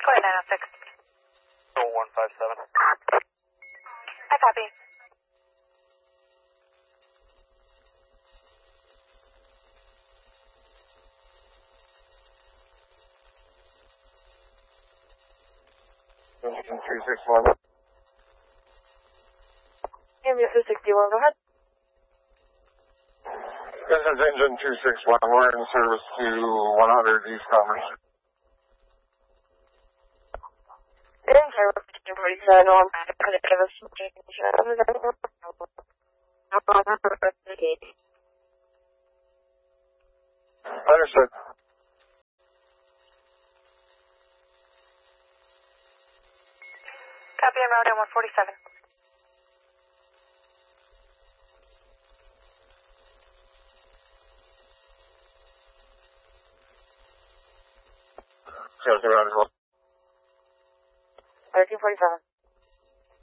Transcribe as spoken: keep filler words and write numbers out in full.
twenty-nine oh six. Control one five seven. I copy. Engine two six one. Ambulance two sixty-one, go ahead. This is engine two six one. We're in service to one hundred East Commerce. In service to forty-seven, no, I'm going to give us some change. Understood. Copy, I'm out in one forty-seven. Zero zero as well. thirteen forty-seven.